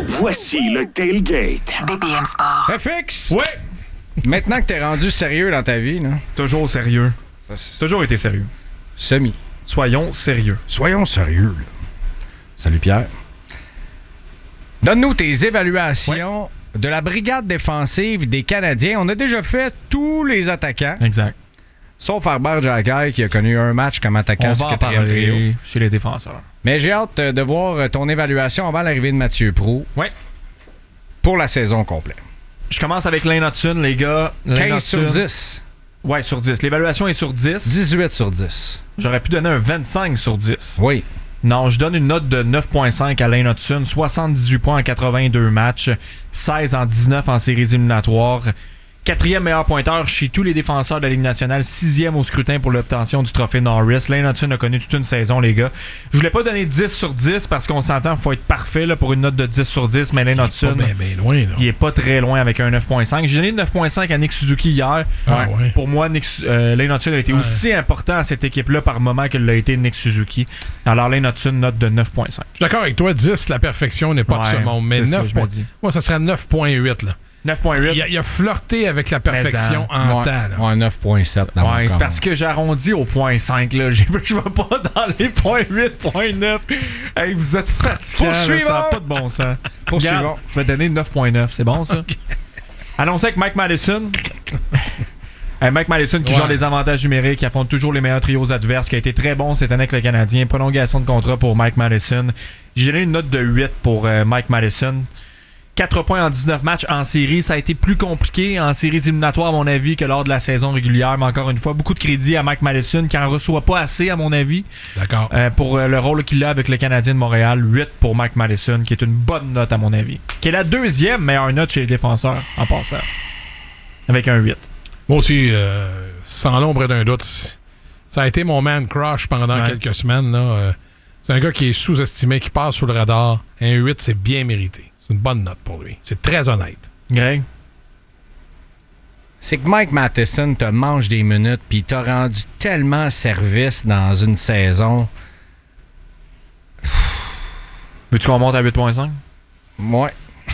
Voici le Tailgate. BPM Sport. FX! Ouais! Maintenant que t'es rendu sérieux dans ta vie, là, Toujours sérieux. ça, c'est Toujours été sérieux. semi. Soyons sérieux. Soyons sérieux, là. Salut Pierre. Donne-nous tes évaluations de la brigade défensive des Canadiens. On a déjà fait tous les attaquants, Exact. sauf Herbert Jagger qui a connu un match comme attaquant On sur va en quatrième trio. parler chez les défenseurs. Mais j'ai hâte de voir ton évaluation avant l'arrivée de Mathieu Proulx Ouais. pour la saison complète. Je commence avec Lane Hutson, les gars. 15 sur 10. Ouais, sur 10. L'évaluation est sur 10. 18 sur 10. J'aurais pu donner un 25 sur 10. Oui. Non, je donne une note de 9.5 à Lane Hutson. 78 points en 82 matchs. 16 en 19 en séries éliminatoires. 4e meilleur pointeur chez tous les défenseurs de la Ligue nationale. 6e au scrutin pour l'obtention du trophée Norris. Lane Hutson a connu toute une saison, les gars. Je voulais pas donner 10 sur 10 parce qu'on s'entend, il faut être parfait là, pour une note de 10 sur 10. Mais Lane Hutson, Ben loin, là. il est pas très loin avec un 9.5. J'ai donné 9.5 à Nick Suzuki hier. Ah ouais. Pour moi, Lane Hutson a été aussi important à cette équipe-là par moment que l'a été Nick Suzuki. Alors, Lane Hutson, note de 9.5. Je suis d'accord avec toi, 10, la perfection n'est pas de ce monde. Mais c'est ça 9 que je me points. dis. Moi, ça serait 9.8, là. 9.8. Il a flirté avec la perfection en temps, là. Ouais, 9.7. dans mon Ouais, c'est cas. parce que j'arrondis au point 5. Là. Je vais pas dans les points 8, point 9. Hey, vous êtes fatigants. Poursuivons. Ça n'a pas de bon sens. Poursuivons. Regarde, je vais donner 9.9. C'est bon, ça? Allons-y avec Mike Madison. Mike Madison qui gère les avantages numériques, qui affronte toujours les meilleurs trios adverses, qui a été très bon cette année avec le Canadien. Prolongation de contrat pour Mike Madison. J'ai donné une note de 8 pour Mike Madison. 4 points en 19 matchs en série. Ça a été plus compliqué en séries éliminatoires, à mon avis, que lors de la saison régulière. Mais encore une fois, beaucoup de crédit à Mike Madison, qui en reçoit pas assez, à mon avis, D'accord. pour le rôle qu'il a avec le Canadien de Montréal. 8 pour Mike Madison, qui est une bonne note, à mon avis. Qui est la 2e meilleure note chez les défenseurs, en passant. Avec un 8. Moi aussi, sans l'ombre d'un doute, ça a été mon man crush pendant quelques semaines, là. C'est un gars qui est sous-estimé, qui passe sous le radar. Un 8, c'est bien mérité. C'est une bonne note pour lui. C'est très honnête. Greg? C'est que Mike Matheson te mange des minutes puis il t'a rendu tellement service dans une saison. Veux-tu qu'on monte à 8.5? Ouais.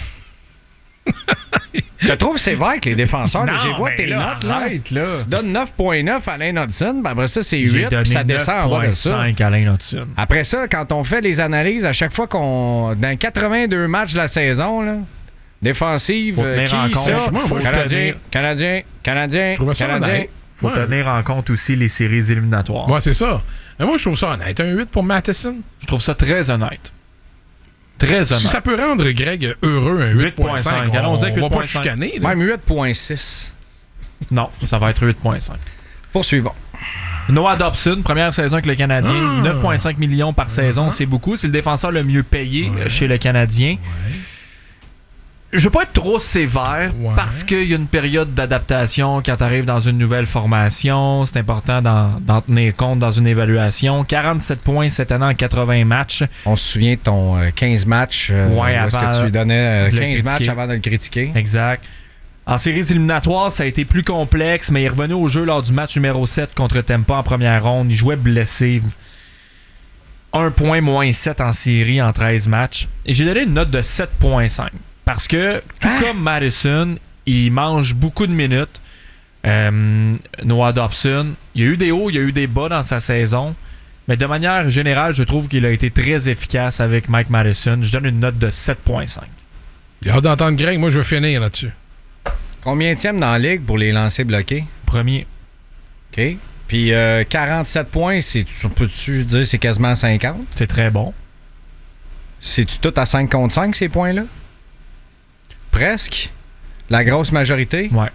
Je trouve sévère avec les défenseurs. Là, Non, j'ai vois mais tes là, notes. Là. arrête, là. Tu donnes 9.9 à Lane Hudson, puis après ça, c'est J'ai 8, donné puis ça descend en bas de ça. 9.5 à Lane Hudson. Après ça, quand on fait les analyses, à chaque fois qu'on... Dans 82 matchs de la saison, là, défensive, Faut tenir en qui compte. ça? Moi, Canadien. Je trouvais ça honnête. Faut Ouais. tenir en compte aussi les séries éliminatoires. Ouais, c'est ça. Mais moi, je trouve ça honnête. Un 8 pour Matheson. Je trouve ça très honnête. Très Si honnête. ça peut rendre Greg heureux, un 8.5, 8.5. on Allons-y avec va pas 8.5. chicaner. là. Même 8.6. Non, ça va être 8.5. Poursuivons. Noah Dobson, première saison avec le Canadien, 9,5 millions par saison, c'est beaucoup. C'est le défenseur le mieux payé chez le Canadien. Je veux pas être trop sévère parce qu'il y a une période d'adaptation quand tu arrives dans une nouvelle formation. C'est important d'en tenir compte dans une évaluation. 47 points cette année en 80 matchs. On se souvient de ton 15 matchs où est-ce que tu lui donnais 15 matchs avant de le critiquer. Exact. En séries éliminatoires, ça a été plus complexe, mais il est revenu au jeu lors du match numéro 7 contre Tampa en première ronde. Il jouait blessé. 1 point moins 7 en série en 13 matchs. Et j'ai donné une note de 7.5. Parce que, tout comme Madison, il mange beaucoup de minutes. Noah Dobson, il y a eu des hauts, il y a eu des bas dans sa saison. Mais de manière générale, je trouve qu'il a été très efficace avec Mike Madison. Je donne une note de 7.5. Il a hâte d'entendre Greg. Moi, je veux finir là-dessus. Combienième dans la ligue pour les lancers bloqués? Premier. OK. Puis 47 points, peux-tu dire c'est quasiment 50? C'est très bon. C'est-tu tout à 5 contre 5, ces points-là? Presque. La grosse majorité? Ouais.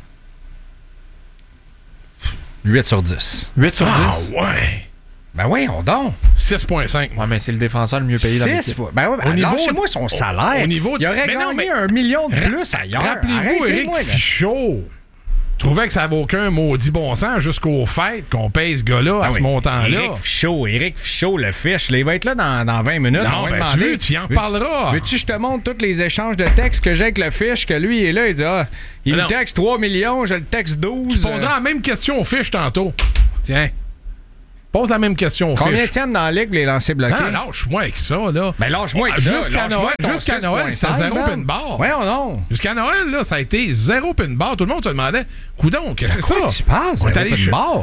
8 sur 10. 8 sur 10? Ah ouais! Ben oui, on donne. 6.5. Ouais, mais c'est le défenseur le mieux payé dans 6? l'équipe. Ben oui, Au niveau chez moi, son salaire. au niveau il aurait mais non, gagné mais- 1 million de plus ailleurs. Rappelez-vous, Éric Arrêtez-moi, là. Fichaud trouvait que ça n'avait aucun maudit bon sens jusqu'au fait qu'on paye ce gars-là à ce montant-là. Éric Fichaud, le fiche, là, il va être là dans 20 minutes. Non, On va ben demander, tu veux, tu y en parleras. Veux-tu que je te montre tous les échanges de textes que j'ai avec le fiche, que lui il est là, il dit il Non. me texte 3 millions, je le texte 12. Tu poseras la même question au fiche tantôt. Tiens. Pose la même question aux Combien fiches. tiennent dans la ligue les lancers bloqués? Non, lâche-moi avec ça, là. Ben lâche-moi avec ça. Jusqu'à Noël, c'était 0 pin bar. Voyons non. Jusqu'à Noël, là, ça a été 0 pin bar. Tout le monde se demandait, coudonc, qu'est-ce que c'est ça? Tu parles, On est 0 allé pin bar?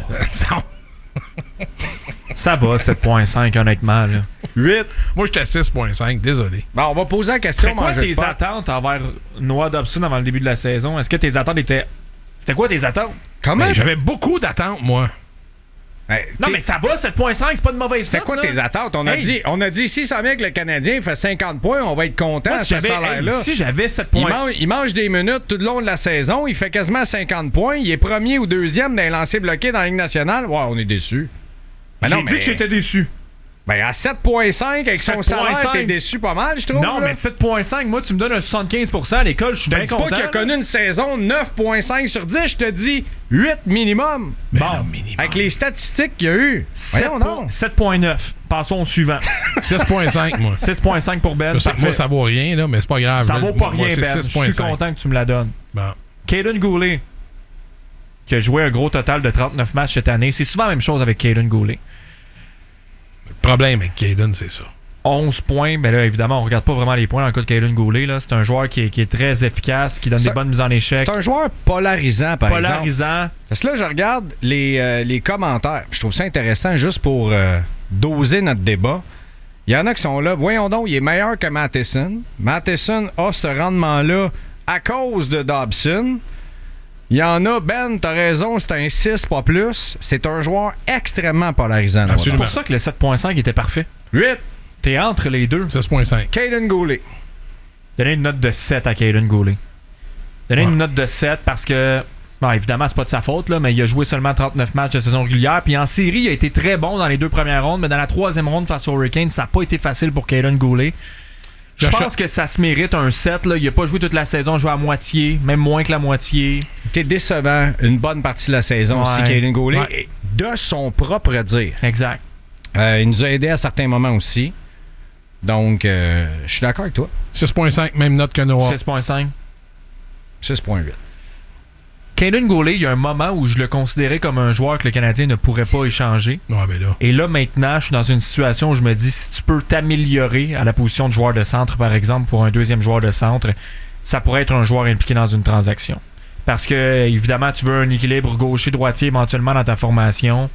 Ça va, 7.5, honnêtement. Là. 8. Moi, j'étais à 6.5, désolé. Bon, on va poser la question. C'était quoi tes attentes envers Noah Dobson avant le début de la saison? Est-ce que tes attentes étaient... C'était quoi tes attentes? Comment? J'avais beaucoup d'attentes, moi. Non, mais ça va, 7.5, c'est pas de mauvaise C'était note, quoi là? tes attentes? On a dit, si ça vient que le Canadien fait 50 points, on va être content Moi, à ce salaire-là. si j'avais 7.5... Il mange des minutes tout le long de la saison, il fait quasiment 50 points, il est premier ou deuxième dans les lancers bloqués dans la Ligue nationale. Ouais, on est déçus. J'ai dit que j'étais déçu. Ben, à 7.5, avec son 7.5. salaire, t'es déçu pas mal, je trouve. Non, là. mais 7.5, moi, tu me donnes un 75% à l'école, je suis Je te bien dis content. pas qu'il a là. connu une saison 9.5 sur 10, je te dis 8 minimum. Bon, Avec les statistiques qu'il y a eu. Voyons donc. 7.9. Passons au suivant. 6.5, moi. 6.5 pour Ben. Je sais que moi, ça vaut rien, là, mais c'est pas grave. Ça vaut pas Moi, rien, c'est Ben. Je suis 6.5. content que tu me la donnes. Bon. Caden Goulet, qui a joué un gros total de 39 matchs cette année. C'est souvent la même chose avec Caden Goulet. Le problème avec Caden, c'est ça. 11 points, mais là, évidemment, on regarde pas vraiment les points dans le cas de Caden Goulet. Là. C'est un joueur qui est très efficace, qui donne des bonnes mises en échec. C'est un joueur polarisant, par exemple. Polarisant. Parce que là, je regarde les commentaires. Je trouve ça intéressant juste pour doser notre débat. Il y en a qui sont là. Voyons donc, il est meilleur que Matheson. Matheson a ce rendement-là à cause de Dobson. Il y en a, Ben, t'as raison, c'est un 6, pas plus. C'est un joueur extrêmement polarisant. C'est Absolument. pour ça que le 7.5 était parfait. 8. T'es entre les deux. 6.5. Caden Goulet. Donnez une note de 7 à Caden Goulet. Donnez une note de 7 parce que, bon, évidemment, c'est pas de sa faute, là, mais il a joué seulement 39 matchs de saison régulière. Puis en série, il a été très bon dans les 2 premières rondes, mais dans la 3e ronde face aux Hurricanes, ça n'a pas été facile pour Caden Goulet. Je pense que ça se mérite un 7. Là. Il n'a pas joué toute la saison, joué à moitié, même moins que la moitié. T'es décevant une bonne partie de la saison aussi, Caden Goulet. Ouais. Et de son propre dire. Exact. Il nous a aidé à certains moments aussi. Donc, je suis d'accord avec toi. 6.5, même note que Noah. 6.5. 6.8. Caden Goulet, il y a un moment où je le considérais comme un joueur que le Canadien ne pourrait pas échanger. Ouais, ben là. Et là, maintenant, je suis dans une situation où je me dis, si tu peux t'améliorer à la position de joueur de centre, par exemple, pour un deuxième joueur de centre, ça pourrait être un joueur impliqué dans une transaction. Parce que, évidemment, tu veux un équilibre gaucher-droitier éventuellement dans ta formation.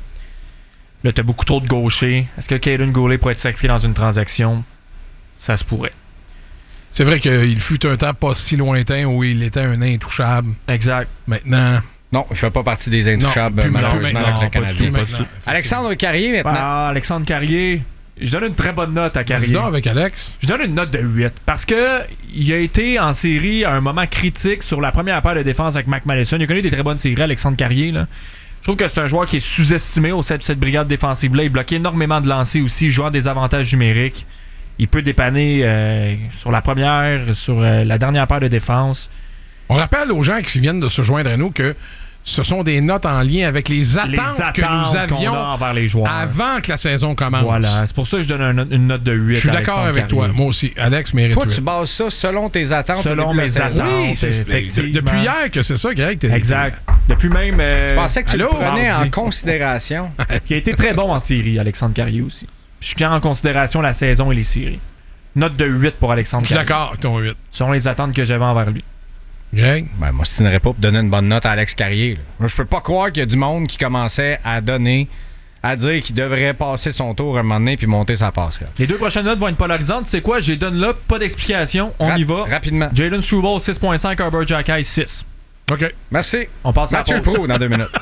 Là, tu as beaucoup trop de gauchers. Est-ce que Caden Goulet pourrait être sacrifié dans une transaction? Ça se pourrait. C'est vrai qu'il fut un temps pas si lointain où il était un intouchable. Exact. Maintenant... Non, il ne fait pas partie des intouchables, Non, plus malheureusement, maintenant. avec le Non, pas du Canadien. tout, pas du tout. Alexandre Carrier, maintenant. Ah, Alexandre Carrier, je donne une très bonne note à Carrier. Vas-y donc avec Alex. Je donne une note de 8 parce que il a été en série à un moment critique sur la première paire de défense avec Mac Madison. Il a connu des très bonnes séries, Alexandre Carrier. Là. Je trouve que c'est un joueur qui est sous-estimé au sein de cette brigade défensive-là. Il bloque énormément de lancers aussi, jouant des avantages numériques. Il peut dépanner sur la première, sur la dernière paire de défense. On rappelle aux gens qui viennent de se joindre à nous que ce sont des notes en lien avec les attentes que nous avions qu'on a envers les joueurs. avant que la saison commence. Voilà, c'est pour ça que je donne une note de 8. Je suis d'accord avec toi. Moi aussi. Alex mérite Toi, 8. tu bases ça selon tes attentes. Selon au début de mes la saison. attentes. Oui, c'est effectivement. depuis hier que c'est ça, Greg. Exact. Depuis même... Je pensais que tu Allô? le prenais Mardi. en considération. Qui a été très bon en série, Alexandre Carrier aussi. Je tiens en considération la saison et les séries. Note de 8 pour Alexandre Je suis Carrier. d'accord avec ton 8. Selon les attentes que j'avais envers lui. Greg? Ben, moi, je ne pas pour donner une bonne note à Alex Carrier. Là. Moi, je peux pas croire qu'il y a du monde qui commençait à donner, à dire qu'il devrait passer son tour un moment donné puis monter sa passerelle. Les 2 prochaines notes vont être polarisantes. C'est quoi? Je les donne là, pas d'explication. On y va. Rapidement. Jalen Struble, 6.5. Herbert Jacquet, 6. OK. Merci. On passe à la Mathieu pause. Pro dans 2 minutes.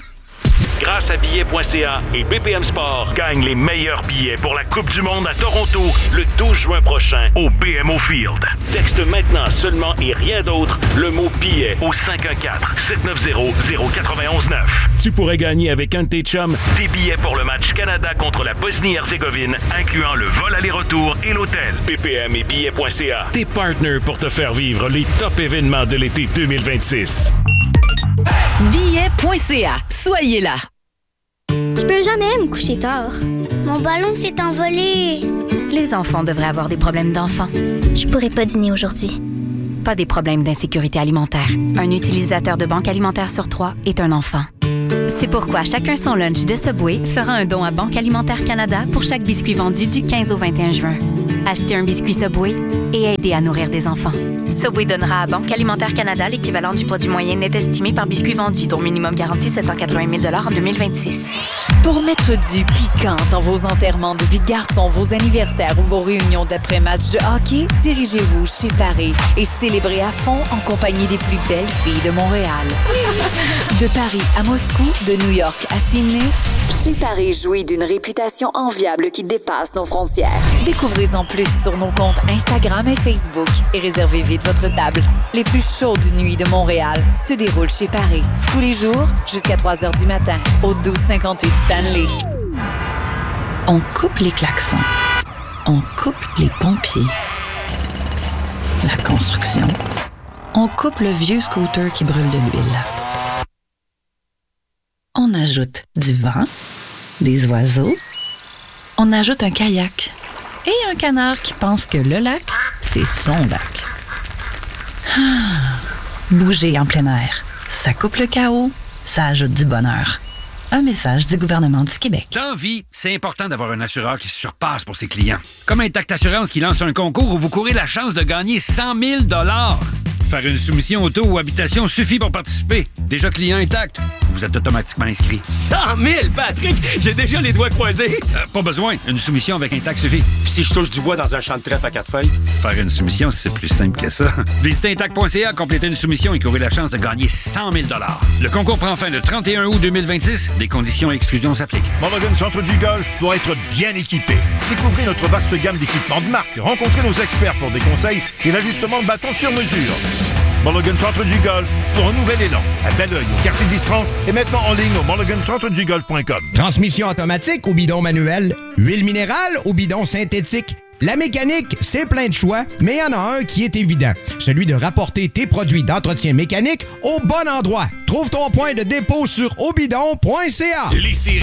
Grâce à billets.ca et BPM Sport, gagne les meilleurs billets pour la Coupe du Monde à Toronto le 12 juin prochain au BMO Field. Texte maintenant seulement et rien d'autre le mot billet au 514-790-0919. Tu pourrais gagner avec un de tes chums des billets pour le match Canada contre la Bosnie-Herzégovine, incluant le vol aller-retour et l'hôtel. BPM et billets.ca, tes partners pour te faire vivre les top événements de l'été 2026. Billets.ca. Soyez là. Je peux jamais me coucher tard. Mon ballon s'est envolé. Les enfants devraient avoir des problèmes d'enfants, Je pourrais pas dîner aujourd'hui. pas des problèmes d'insécurité alimentaire. Un utilisateur de banque alimentaire sur 3 est un enfant. C'est pourquoi Chacun son lunch de Subway fera un don à Banque Alimentaire Canada pour chaque biscuit vendu du 15 au 21 juin. Achetez un biscuit Subway et aidez à nourrir des enfants. Subway donnera à Banque Alimentaire Canada l'équivalent du produit moyen net estimé par biscuit vendu, dont minimum garanti 780 000 en 2026. Pour mettre du piquant dans vos enterrements de vie de garçon, vos anniversaires ou vos réunions d'après-match de hockey, dirigez-vous chez Paris et célébrez à fond en compagnie des plus belles filles de Montréal. De Paris à Moscou, de New York à Sydney, chez Paris jouit d'une réputation enviable qui dépasse nos frontières. Découvrez-en plus sur nos comptes Instagram et Facebook et réservez vite votre table. Les plus chaudes nuits de Montréal se déroulent chez Paris. Tous les jours, jusqu'à 3 heures du matin, au 1258 Stanley. On coupe les klaxons. On coupe les pompiers. La construction. On coupe le vieux scooter qui brûle de l'huile. On ajoute du vent, des oiseaux. On ajoute un kayak et un canard qui pense que le lac, c'est son lac. Bouger en plein air. Ça coupe le chaos, ça ajoute du bonheur. Un message du gouvernement du Québec. Dans vie, c'est important d'avoir un assureur qui se surpasse pour ses clients. Comme Intact Assurance qui lance un concours où vous courez la chance de gagner 100 000 $. Faire une soumission auto ou habitation suffit pour participer. Déjà client Intact, vous êtes automatiquement inscrit. 100 000, Patrick! J'ai déjà les doigts croisés. Pas besoin. Une soumission avec Intact suffit. Puis si je touche du bois dans un champ de trèfle à 4 feuilles? Faire une soumission, c'est plus simple que ça. Visitez Intact.ca, complétez une soumission et courez la chance de gagner 100 000 $. Le concours prend fin le 31 août 2026. Des conditions et exclusions s'appliquent. Mulligan Centre du Golf doit être bien équipé. Découvrez notre vaste gamme d'équipements de marque. Rencontrez nos experts pour des conseils et l'ajustement de bâton sur mesure. Mulligan Centre du Golf pour un nouvel élan. À Belleuil, au quartier d'Istran et maintenant en ligne au mulligancentredugolf.com. Transmission automatique ou bidon manuel, huile minérale ou bidon synthétique. La mécanique, c'est plein de choix, mais il y en a un qui est évident. Celui de rapporter tes produits d'entretien mécanique au bon endroit. Trouve ton point de dépôt sur obidon.ca.